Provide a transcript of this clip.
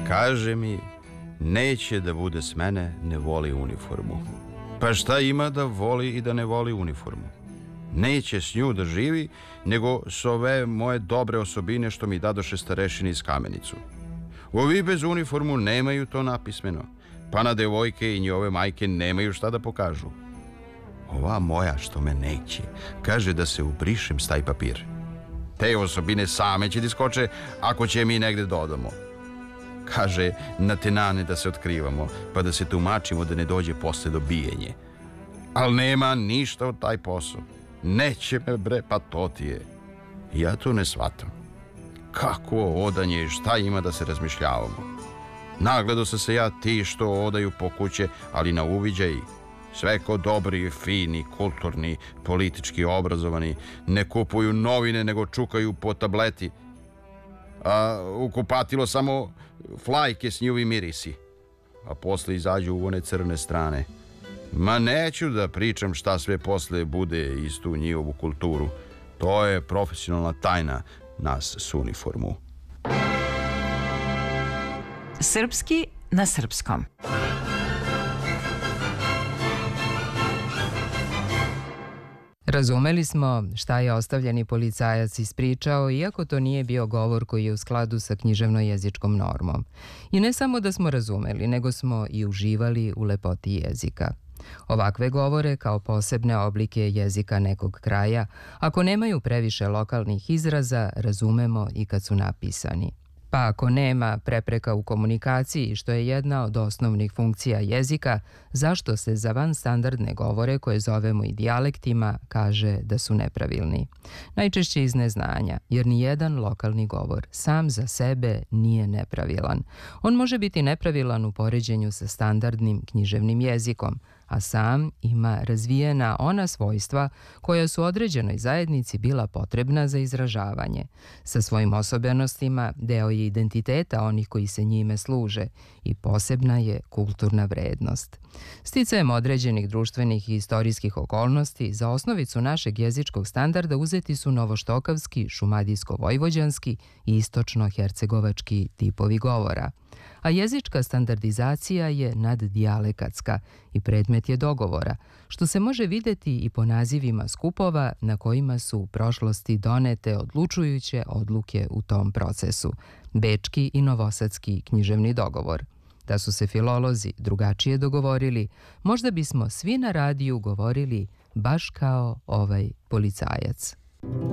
kaže mi, neće da bude s mene, ne voli uniformu. Pa šta ima da voli i da ne voli uniformu? Neće s nju da živi, nego s ove moje dobre osobine što mi dadoše starešini iz Kamenicu. Ovi bez uniformu nemaju to napismeno, pa na devojke i njove majke nemaju šta da pokažu. Ova moja što me neće, kaže da se ubrišem s taj papir. Te osobine same će da iskoče ako će mi negde dodamo. Kaže na tenane da se otkrivamo, pa da se tumačimo da ne dođe posle do bijenje. Al nema ništa od taj posao. Neće me bre, pa to ti je. Ja to ne shvatam. Kako odanje, šta ima da se razmišljavamo? Nagledao sam se ja ti što odaju po kuće, ali na uviđaj. Sve ko dobri, fini, kulturni, politički obrazovani, ne kupuju novine nego čukaju po tableti. A u kupatilo samo flajke s njihovi mirisi. A posle izađu u one crne strane. Ma neću da pričam šta sve posle bude iz tu njihovu kulturu. To je profesionalna tajna nas s uniformu. Srpski na srpskom. Razumeli smo šta je ostavljeni policajac ispričao, iako to nije bio govor koji je u skladu sa književno-jezičkom normom. I ne samo da smo razumeli, nego smo i uživali u lepoti jezika. Ovakve govore, kao posebne oblike jezika nekog kraja, ako nemaju previše lokalnih izraza, razumemo i kad su napisani. Pa ako nema prepreka u komunikaciji, što je jedna od osnovnih funkcija jezika, zašto se za vanstandardne govore, koje zovemo i dijalektima, kaže da su nepravilni? Najčešće iz neznanja, jer ni jedan lokalni govor sam za sebe nije nepravilan. On može biti nepravilan u poređenju sa standardnim književnim jezikom, a sam ima razvijena ona svojstva koja su određenoj zajednici bila potrebna za izražavanje. Sa svojim osobenostima deo je identiteta onih koji se njime služe i posebna je kulturna vrednost. Sticajem određenih društvenih i istorijskih okolnosti, za osnovicu našeg jezičkog standarda uzeti su novoštokavski, šumadijsko-vojvođanski i istočno-hercegovački tipovi govora. A jezička standardizacija je naddijalekatska i predmet je dogovora, što se može videti i po nazivima skupova na kojima su u prošlosti donete odlučujuće odluke u tom procesu, Bečki i Novosadski književni dogovor. Da su se filolozi drugačije dogovorili, možda bismo svi na radiju govorili baš kao ovaj policajac.